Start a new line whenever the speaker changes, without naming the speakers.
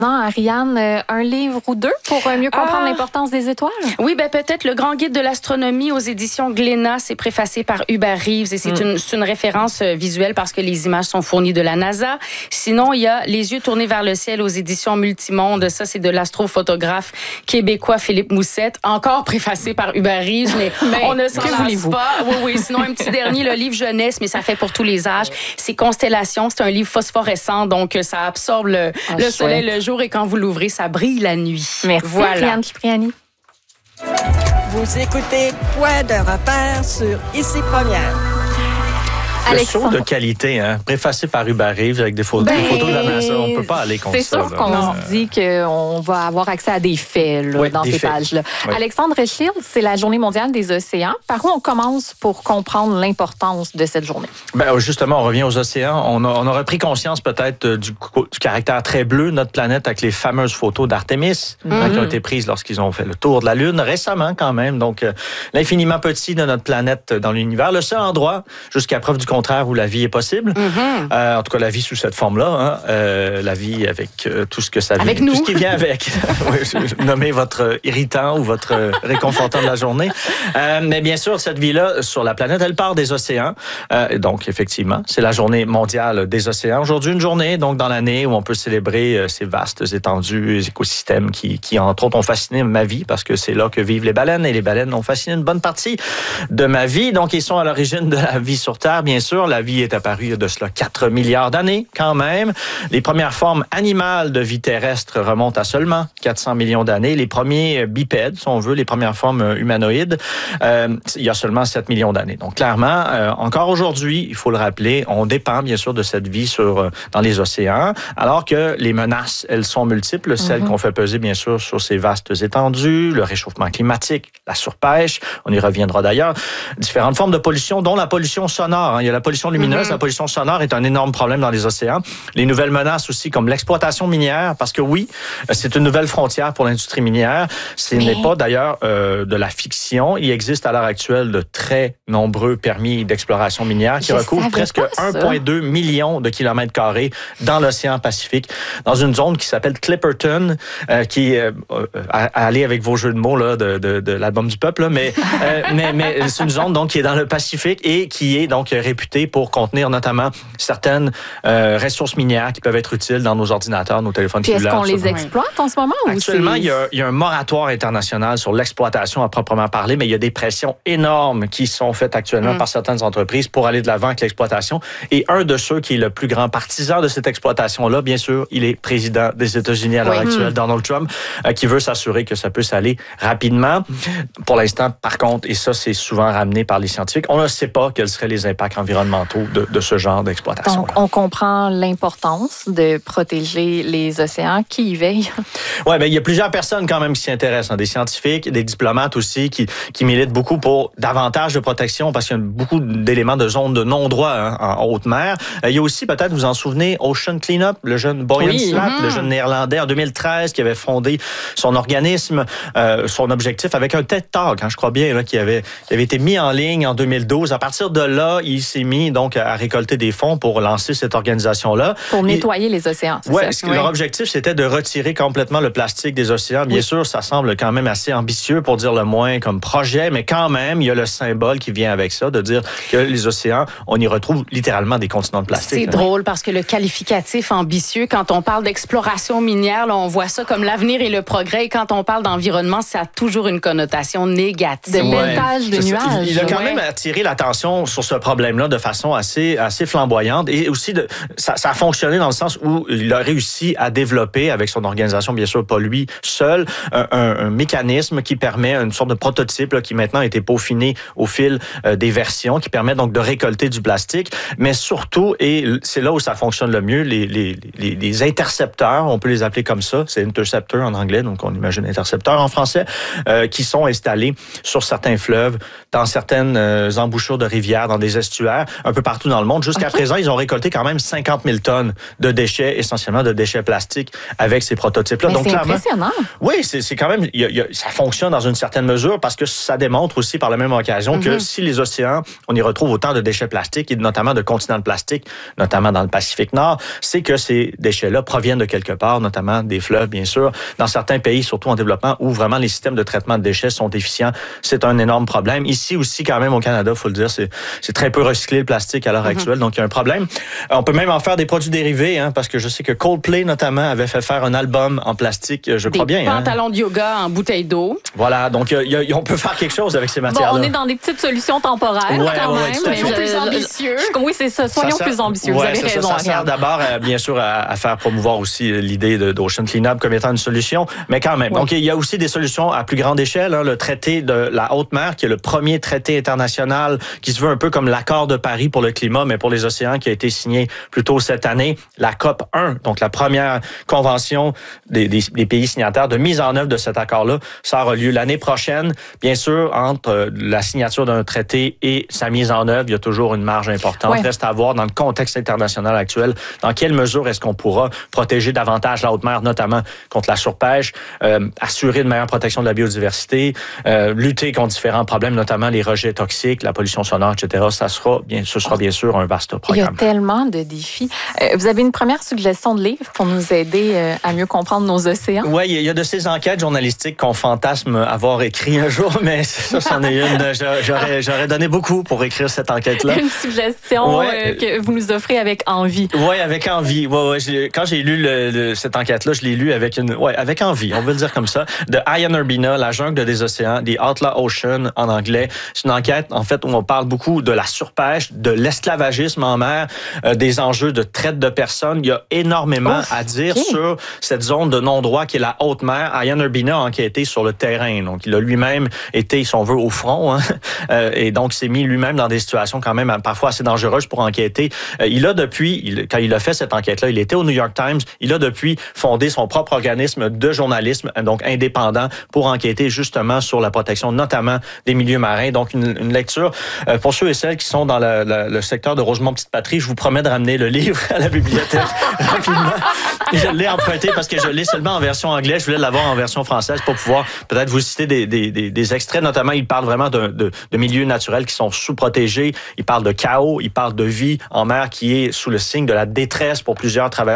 Ariane, un livre ou deux pour mieux comprendre l'importance des étoiles?
Oui, peut-être Le Grand Guide de l'astronomie aux éditions Glénat. C'est préfacé par Hubert Reeves et c'est une référence visuelle parce que les images sont fournies de la NASA. Sinon, il y a Les yeux tournés vers le ciel aux éditions Multimonde. Ça, c'est de l'astrophotographe québécois Philippe Moussette. Encore préfacé par Hubert Reeves, mais on ne s'en lasse pas. Oui. Sinon, un petit dernier, le livre jeunesse, mais ça fait pour tous les âges. C'est Constellation. C'est un livre phosphorescent, donc ça absorbe le soleil le jour et quand vous l'ouvrez, ça brille la nuit.
Merci, Ariane Cipriani.
Vous écoutez Point de repère sur Ici Première.
Le show de qualité, préfacé par Hubert Reeves avec des photos de la NASA. On ne peut pas aller contre ça.
C'est sûr qu'on se dit qu'on va avoir accès à des faits dans ces pages-là. Oui. Alexandre Shields, c'est la Journée mondiale des océans. Par où on commence pour comprendre l'importance de cette journée?
Justement, on revient aux océans. On aurait pris conscience peut-être du caractère très bleu de notre planète avec les fameuses photos d'Artémis qui ont été prises lorsqu'ils ont fait le tour de la Lune récemment quand même. Donc, l'infiniment petit de notre planète dans l'univers. Le seul endroit, jusqu'à preuve du contraire, où la vie est possible. En tout cas, la vie sous cette forme-là. La vie avec tout ce que ça vit.
Avec nous.
Tout ce qui vient avec. Nommez votre irritant ou votre réconfortant de la journée. Mais bien sûr, cette vie-là sur la planète, elle part des océans. Donc, effectivement, c'est la journée mondiale des océans. Aujourd'hui, une journée donc dans l'année où on peut célébrer ces vastes étendues, écosystèmes qui, entre autres, ont fasciné ma vie parce que c'est là que vivent les baleines et les baleines ont fasciné une bonne partie de ma vie. Donc, ils sont à l'origine de la vie sur Terre, bien sûr. La vie est apparue il y a de cela 4 milliards d'années, quand même. Les premières formes animales de vie terrestre remontent à seulement 400 millions d'années. Les premiers bipèdes, si on veut, les premières formes humanoïdes, il y a seulement 7 millions d'années. Donc, clairement, encore aujourd'hui, il faut le rappeler, on dépend, bien sûr, de cette vie dans les océans, alors que les menaces, elles sont multiples. Celles qu'on fait peser, bien sûr, sur ces vastes étendues, le réchauffement climatique, la surpêche, on y reviendra d'ailleurs, différentes formes de pollution, dont la pollution sonore. Il y a la pollution lumineuse, la pollution sonore est un énorme problème dans les océans. Les nouvelles menaces aussi, comme l'exploitation minière, parce que oui, c'est une nouvelle frontière pour l'industrie minière. Ce n'est pas d'ailleurs de la fiction. Il existe à l'heure actuelle de très nombreux permis d'exploration minière qui recouvrent presque 1,2 million de kilomètres carrés dans l'océan Pacifique, dans une zone qui s'appelle Clipperton, qui allez avec vos jeux de mots là, de l'album du peuple, là, mais c'est une zone donc qui est dans le Pacifique et qui est donc réputée pour contenir notamment certaines ressources minières qui peuvent être utiles dans nos ordinateurs, nos téléphones cellulaires.
Est-ce qu'on les exploite en ce moment?
Actuellement, il y a un moratoire international sur l'exploitation à proprement parler, mais il y a des pressions énormes qui sont faites actuellement par certaines entreprises pour aller de l'avant avec l'exploitation. Et un de ceux qui est le plus grand partisan de cette exploitation-là, bien sûr, il est président des États-Unis à l'heure actuelle, Donald Trump, qui veut s'assurer que ça puisse aller rapidement. Pour l'instant, par contre, et ça, c'est souvent ramené par les scientifiques, on ne sait pas quels seraient les impacts environnementaux de ce genre d'exploitation.
Donc, on comprend l'importance de protéger les océans. Qui y veille?
Oui, il y a plusieurs personnes quand même qui s'y intéressent, des scientifiques, des diplomates aussi, qui militent beaucoup pour davantage de protection parce qu'il y a beaucoup d'éléments de zones de non-droit en haute mer. Il y a aussi, peut-être, vous en souvenez, Ocean Cleanup, le jeune Boyan Slat, le jeune néerlandais en 2013 qui avait fondé son organisme, son objectif avec un TED Talk, je crois bien, là, qui avait été mis en ligne en 2012. À partir de là, il s'est mis donc à récolter des fonds pour lancer cette organisation-là.
Pour nettoyer les océans, c'est ça?
Leur objectif, c'était de retirer complètement le plastique des océans. Bien sûr, ça semble quand même assez ambitieux pour dire le moins comme projet, mais quand même, il y a le symbole qui vient avec ça, de dire que les océans, on y retrouve littéralement des continents de plastique.
C'est drôle parce que le qualificatif ambitieux, quand on parle d'exploration minière, là, on voit ça comme l'avenir et le progrès. Et quand on parle d'environnement, ça a toujours une connotation négative.
De belles taches de nuages.
Il a quand même attiré l'attention sur ce problème-là de façon assez flamboyante. Et aussi, ça a fonctionné dans le sens où il a réussi à développer, avec son organisation, bien sûr, pas lui seul, un mécanisme qui permet une sorte de prototype là, qui maintenant a été peaufiné au fil des versions, qui permet donc de récolter du plastique. Mais surtout, et c'est là où ça fonctionne le mieux, les intercepteurs, on peut les appeler comme ça, c'est interceptor en anglais, donc on imagine intercepteur en français, qui sont installés sur certains fleuves, dans certaines embouchures de rivières, dans des estuaires portuaires un peu partout dans le monde. Jusqu'à présent, ils ont récolté quand même 50 000 tonnes de déchets, essentiellement de déchets plastiques, avec ces prototypes-là.
Donc, c'est impressionnant.
Oui, c'est quand même... ça fonctionne dans une certaine mesure parce que ça démontre aussi par la même occasion que si les océans, on y retrouve autant de déchets plastiques et notamment de continents de plastique, notamment dans le Pacifique Nord, c'est que ces déchets-là proviennent de quelque part, notamment des fleuves, bien sûr. Dans certains pays, surtout en développement, où vraiment les systèmes de traitement de déchets sont déficients, c'est un énorme problème. Ici aussi, quand même, au Canada, il faut le dire, c'est très peu recyclé le plastique à l'heure actuelle, donc il y a un problème. On peut même en faire des produits dérivés, parce que je sais que Coldplay, notamment, avait fait faire un album en plastique, je crois bien.
Des pantalons de yoga en bouteille d'eau.
Voilà, donc on peut faire quelque chose avec ces matières-là.
Bon, on est dans des petites solutions temporaires quand même.
Soyons plus ambitieux.
Oui, c'est ça. Soyons plus ambitieux. Vous avez raison.
Ça sert d'abord, bien sûr, à faire promouvoir aussi l'idée d'Ocean Cleanup comme étant une solution, mais quand même. Donc, il y a aussi des solutions à plus grande échelle. Le traité de la haute mer, qui est le premier traité international qui se veut un peu comme l'accord de Paris pour le climat, mais pour les océans, qui a été signé plus tôt cette année. La COP 1, donc la première convention des pays signataires de mise en œuvre de cet accord-là, ça aura lieu l'année prochaine. Bien sûr, entre la signature d'un traité et sa mise en œuvre, il y a toujours une marge importante. Reste à voir dans le contexte international actuel, dans quelle mesure est-ce qu'on pourra protéger davantage la haute mer, notamment contre la surpêche, assurer une meilleure protection de la biodiversité, lutter contre différents problèmes, notamment les rejets toxiques, la pollution sonore, etc. Ce sera bien sûr un vaste programme.
Il y a tellement de défis. Vous avez une première suggestion de livre pour nous aider à mieux comprendre nos océans?
Oui, il y a de ces enquêtes journalistiques qu'on fantasme avoir écrit un jour, mais ça, c'en est une. J'aurais donné beaucoup pour écrire cette enquête-là.
Une suggestion que vous nous offrez avec envie.
Oui, avec envie. Ouais. Quand j'ai lu cette enquête-là, je l'ai lu avec envie, on veut le dire comme ça, de Ian Urbina, La jungle des océans, The Outlaw Ocean en anglais. C'est une enquête, en fait, où on parle beaucoup de la surpêche, de l'esclavagisme en mer, des enjeux de traite de personnes. Il y a énormément à dire sur cette zone de non-droit qui est la haute mer. Ian Urbina a enquêté sur le terrain. Donc, il a lui-même été, si on veut, au front. Et donc, s'est mis lui-même dans des situations quand même parfois assez dangereuses pour enquêter. Il a depuis, quand il a fait cette enquête-là, il était au New York Times. Il a depuis fondé son propre organisme de journalisme, donc indépendant, pour enquêter justement sur la protection, notamment des milieux marins. Donc, une lecture. Pour ceux et celles qui sont dans le secteur de Rosemont-Petite-Patrie, je vous promets de ramener le livre à la bibliothèque rapidement. Je l'ai emprunté parce que je l'ai seulement en version anglaise. Je voulais l'avoir en version française pour pouvoir peut-être vous citer des extraits. Notamment, il parle vraiment de milieux naturels qui sont sous-protégés. Il parle de chaos, il parle de vie en mer qui est sous le signe de la détresse pour plusieurs travailleurs